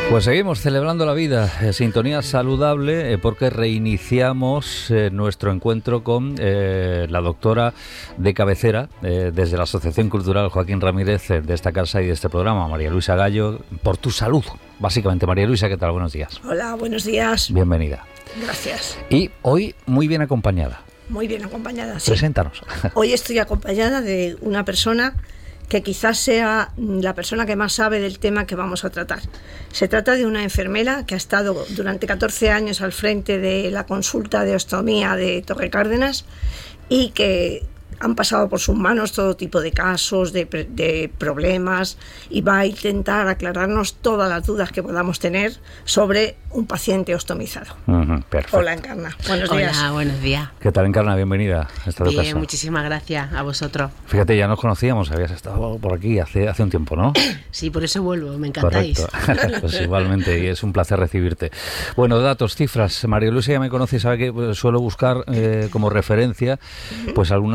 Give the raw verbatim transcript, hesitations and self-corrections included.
Pues seguimos celebrando la vida, eh, sintonía saludable, eh, porque reiniciamos eh, nuestro encuentro con eh, la doctora de cabecera eh, desde la Asociación Cultural Joaquín Ramírez eh, de esta casa y de este programa, María Luisa Gallo, por tu salud, básicamente. María Luisa, ¿qué tal? Buenos días. Hola, buenos días. Bienvenida. Gracias. Y hoy muy bien acompañada. Muy bien acompañada, sí. Preséntanos. Hoy estoy acompañada de una persona que quizás sea la persona que más sabe del tema que vamos a tratar. Se trata de una enfermera que ha estado durante catorce años al frente de la consulta de ostomía de Torre Cárdenas y que han pasado por sus manos todo tipo de casos, de, de problemas, y va a intentar aclararnos todas las dudas que podamos tener sobre un paciente ostomizado. Uh-huh, perfecto. Hola, Encarna. Buenos días. Hola, buenos días. ¿Qué tal, Encarna? Bienvenida a esta Bien, casa. muchísimas gracias a vosotros. Fíjate, ya nos conocíamos, habías estado por aquí hace, hace un tiempo, ¿no? Sí, por eso vuelvo, me encantáis. Correcto. Pues igualmente, y es un placer recibirte. Bueno, datos, cifras. María Luisa ya me conoce y sabe que pues, suelo buscar eh, como referencia pues algunas